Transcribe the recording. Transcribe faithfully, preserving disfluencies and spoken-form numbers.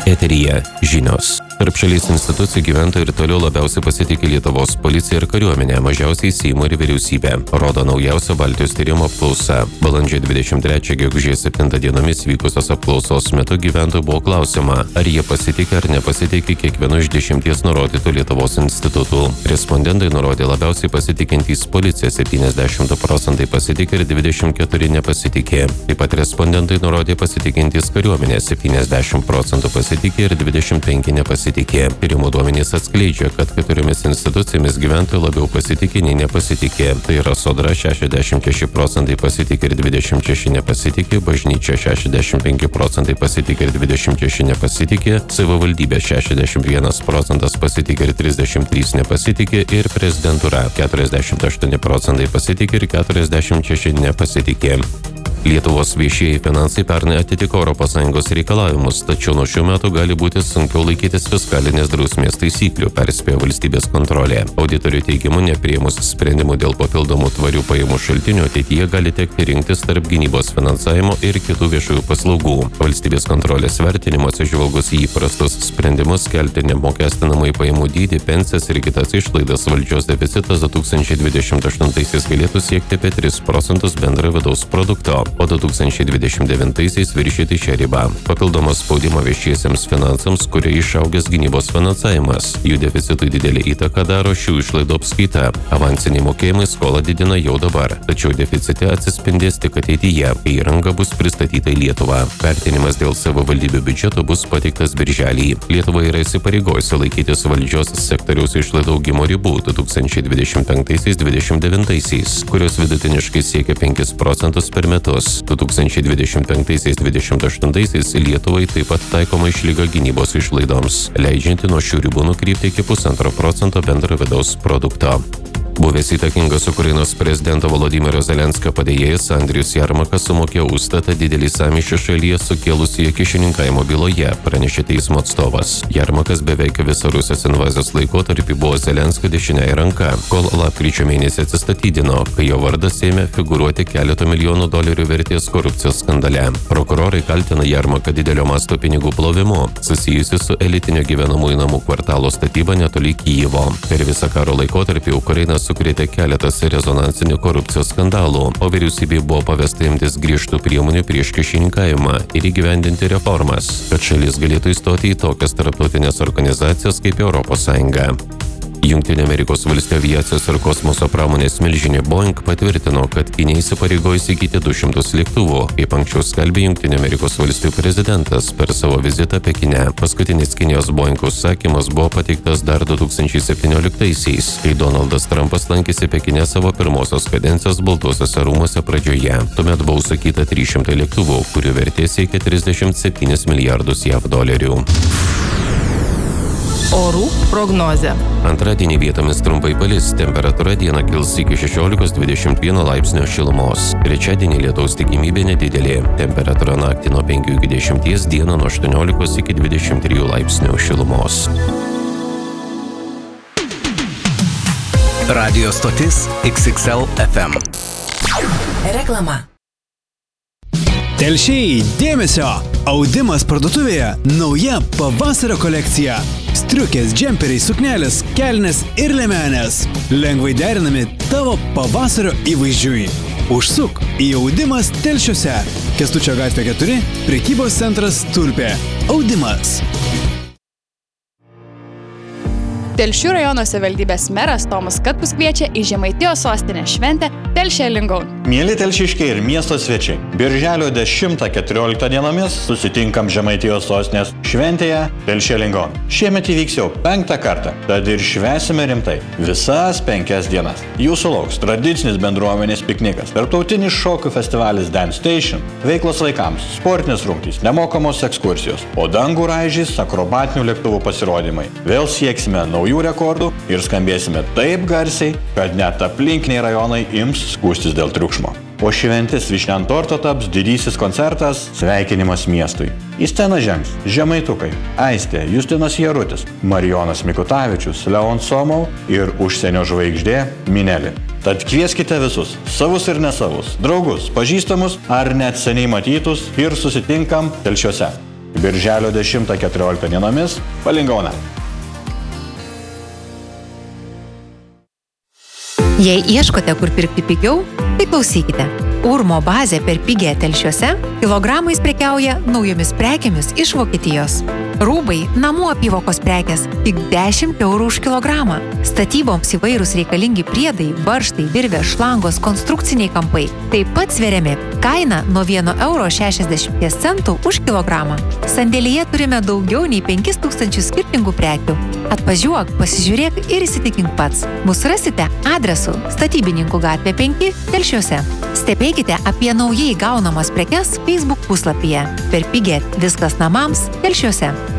Eteryje žinios. Tarp šalies institucijų gyventojai ir toliau labiausiai pasitikė Lietuvos policija ir kariuomenė, mažiausiai Seimo ir vyriausybė, rodo naujausia Baltijos tyrimo apklausa. Balandžio dvidešimt trečią gegužės septintą dienomis vykusios apklausos metu gyventojų buvo klausima, ar jie pasitikė ar nepasitikė kiekvienu iš dešimties nurodytų Lietuvos institutų. Respondentai nurodė labiausiai pasitikintys policija septyniasdešimt du procentai pasitikė ir dvidešimt keturi nepasitikė. Taip pat respondentai nurodė pasitikintys kariuomenė septyniasdešimt procentų pasitikė ir dvidešimt penki nepasitikė. Tyrimo duomenys atskleidžia, kad keturiomis institucijomis gyventojai labiau pasitikė nei nepasitikė. Tai yra Sodra šešiasdešimt šeši procentai pasitikė ir dvidešimt šeši nepasitikė, bažnyčia šešiasdešimt penki procentai pasitikė ir dvidešimt šeši nepasitikė, savivaldybė šešiasdešimt vienas procentas pasitikė ir trisdešimt trys nepasitikė ir prezidentūra keturiasdešimt aštuoni procentai pasitikė ir keturiasdešimt šeši nepasitikė. Lietuvos viešieji finansai pernai atitiko Europos Sąjungos reikalavimus, tačiau nuo šių metų gali būti sunkiau laikytis fiskalinės drausmės taisyklių, perspėjo valstybės kontrolė. Auditorių teigimu, nepriėmus sprendimų dėl papildomų tvarių pajamų šaltinių, ateityje gali tekti rinktis tarp gynybos finansavimo ir kitų viešųjų paslaugų. Valstybės kontrolės vertinimo atsižvelgus į įprastus sprendimus kelti neapmokestinamąjį pajamų dydį, pensijas ir kitas išlaidas, valdžios deficitas du tūkstančiai dvidešimt aštuntaisiais galėtų siekti apie tris procentus bendrojo vidaus produkto, o du tūkstančiai dvidešimt devintaisiais viršyti šią ribą. Papildomas spaudimo viešiesiems finansams, kurie išaugęs gynybos finansavimas. Jų deficitui didelį įtaką daro šių išlaidų apskaita. Avansiniai mokėjimai skolą didina jau dabar, tačiau deficite atsispindės tik ateityje, kai įranga bus pristatyta į Lietuvą. Vertinimas dėl savivaldybių biudžeto bus pateiktas birželį. Lietuva yra įsipareigojusi laikytis valdžios sektoriaus išlaidų augimo ribų du tūkstančiai dvidešimt penktaisiais dvidešimt devintaisiais, kurios vidutiniškai siekia penkis procentus per metus. du tūkstančiai dvidešimt penktaisiais dvidešimt aštuntaisiais Lietuvai taip pat taikoma išlyga gynybos išlaidoms, leidžianti nuo šių ribų nukrypti iki pusantro procento bendro vidaus produkto. Buvęs įtakingas Ukrainos prezidento Volodymyro Zelenskio padėjėjas Andrius Jarmakas sumokėjo užstatą didelį sąmyšį šalyje sukėlusioje kyšininkavimo byloje, pranešė teismo atstovas. Jarmakas beveik visą Rusijos invazijos laikotarpį buvo Zelenskio dešiniąja ranka, kol lapkričio mėnesį atsistatydino, kai jo vardas ėmė figūruoti keletų milijonų dolerių vertės korupcijos skandale. Prokurorai kaltina Jarmaką didelio masto pinigų plovimu, susijusi su elitinio gyvenamųjų namų kvartalo statyba netoli Kijevo. Per visą karo laikotarpį Ukraina sukrėtė keletas rezonansinių korupcijos skandalų, o vyriausybei buvo pavesta imtis griežtų priemonių prieš kyšininkavimą ir įgyvendinti reformas, kad šalis galėtų įstoti į tokias tarptautinės organizacijas kaip Europos Sąjunga. Jungtinių Amerikos valstijų aviacijos ir kosmoso pramonės milžinė Boeing patvirtino, kad Kinija įsipareigojo įsigyti du šimtus lėktuvų, kaip anksčiau skelbė Jungtinių Amerikos valstijų prezidentas per savo vizitą Pekine. Paskutinis Kinijos Boeing užsakymas buvo pateiktas dar du tūkstančiai septynioliktaisiais, kai Donaldas Trumpas lankėsi Pekine savo pirmosios kadencijos Baltuosiuose rūmuose pradžioje. Tuomet buvo užsakyta trys šimtai lėktuvų, kurių vertė siekia trisdešimt septynis milijardus jav dolerių. Orų prognozė. Antradienį vietomis trumpai palis, temperatūra dieną kils iki šešiolikos dvidešimt vieno laipsnio šilumos. Trečiadienį lietaus tikimybė nedidelė, temperatūra naktį nuo penkių iki dešimties, dieną nuo aštuoniolikos iki dvidešimt trijų laipsnių šilumos. Radio stotis X X L F M. Reklama. Telšiai, dėmesio! Audimas parduotuvėje nauja pavasario kolekcija. Striukės, džemperiai, suknelės, kelnės ir liemenės. Lengvai derinami tavo pavasario įvaizdžiui. Užsuk į Audimas Telšiuose. Kęstučio gatvė keturi, prekybos centras Tulpė. Audimas. Telšių rajono savivaldybės meras Tomas Katkus kviečia į Žemaitijos sostinės šventę Telšiai Lingaun. Mieli telšiškiai ir miesto svečiai, birželio dešimtą keturioliktą dienomis susitinkam Žemaitijos sostinės šventėje Telšiai Lingaun. Šiemet įvyks jau penktą kartą, tad ir švęsime rimtai visas penkias dienas. Jūsų lauks tradicinis bendruomenės piknikas, tarptautinis šokių festivalis Dance Station, veiklos vaikams, sportinės rungtys, nemokamos ekskursijos, o dangų raižys akrobatinių lėktuvų pasirodymai. Vėl sieksime naujų rekordų ir skambėsime taip garsiai, kad net aplinkiniai rajonai ims skųstis dėl triukšmo. O šventis vyšnia ant torto taps didysis koncertas Sveikinimas miestui. Į sceną žengs žemaitukai Aistė, Justinas Jarutis, Marijonas Mikutavičius, Leon Somov ir užsienio žvaigždė Minelė. Tad kvieskite visus, savus ir nesavus, draugus, pažįstamus ar net seniai matytus ir susitinkam Telšiuose. Birželio dešimtą keturioliktą dienomis Palingauna. Jei ieškote, kur pirkti pigiau, tai klausykite. Urmo bazė per pigią Telšiuose kilogramais prekiauja naujomis prekėmis iš Vokietijos. Rūbai, namų apyvokos prekės tik dešimt eurų už kilogramą. Statyboms įvairūs reikalingi priedai, varžtai, virvės, šlangos, konstrukciniai kampai taip pat sveriami. Kaina nuo vieno euro šešiasdešimt centų už kilogramą. Sandėlyje turime daugiau nei penkis tūkstančius skirtingų prekių. Atvažiuok, pasižiūrėk ir įsitikink pats. Mūsų rasite adresu Statybininkų gatvė penki Telšiuose. Stebėkite apie naujai gaunamas prekes Facebook puslapyje. Per pigią viskas namams Telšiuose.